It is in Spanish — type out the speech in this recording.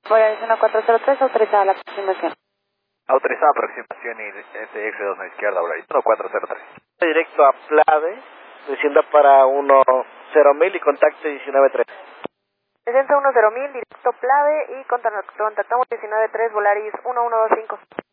Volaris 1403, autorizada la aproximación. Autorizada aproximación y SX2 a la izquierda, Volaris 1403. Directo a Plave, descienda para 10.000 y contacte 19.3. Descenso 10.000, directo Plave y contactamos 19.3, Volaris 1125.